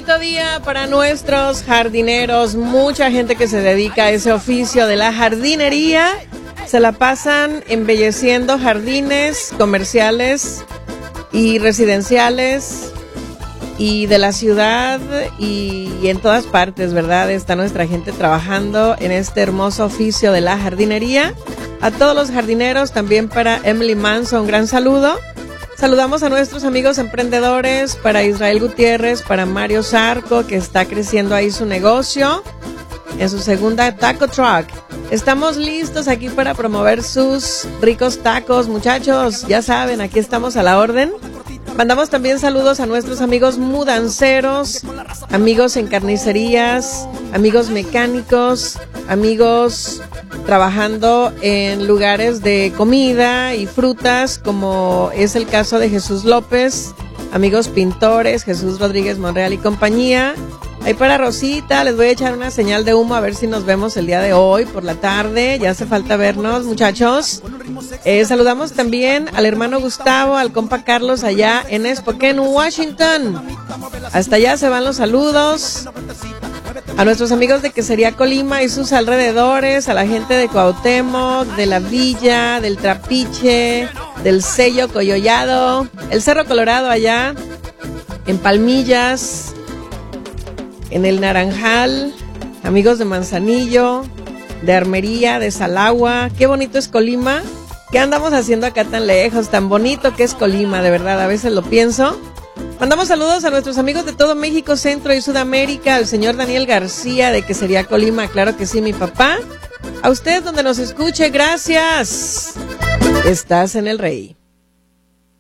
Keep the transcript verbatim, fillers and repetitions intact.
bonito día para nuestros jardineros. Mucha gente que se dedica a ese oficio de la jardinería. Se la pasan embelleciendo jardines comerciales y residenciales y de la ciudad y, y en todas partes, ¿verdad? Está nuestra gente trabajando en este hermoso oficio de la jardinería. A todos los jardineros, también para Emily Manson, un gran saludo. Saludamos a nuestros amigos emprendedores, para Israel Gutiérrez, para Mario Zarco, que está creciendo ahí su negocio en su segunda taco truck. Estamos listos aquí para promover sus ricos tacos, muchachos. Ya saben, aquí estamos a la orden. Mandamos también saludos a nuestros amigos mudanceros, amigos en carnicerías, amigos mecánicos, amigos trabajando en lugares de comida y frutas, como es el caso de Jesús López, amigos pintores, Jesús Rodríguez Monreal y compañía. Ahí para Rosita, les voy a echar una señal de humo a ver si nos vemos el día de hoy por la tarde. Ya hace falta vernos, muchachos. Eh, saludamos también al hermano Gustavo, al compa Carlos allá en Spokane, Washington. Hasta allá se van los saludos. A nuestros amigos de Quesería Colima y sus alrededores, a la gente de Cuauhtémoc, de La Villa, del Trapiche, del Sello Coyollado, el Cerro Colorado allá, en Palmillas, en el Naranjal, amigos de Manzanillo, de Armería, de Salagua. Qué bonito es Colima. ¿Qué andamos haciendo acá tan lejos? Tan bonito que es Colima, de verdad, a veces lo pienso. Mandamos saludos a nuestros amigos de todo México, Centro y Sudamérica, al señor Daniel García de Quesería Colima, claro que sí, mi papá. A usted donde nos escuche, gracias. Estás en El Rey.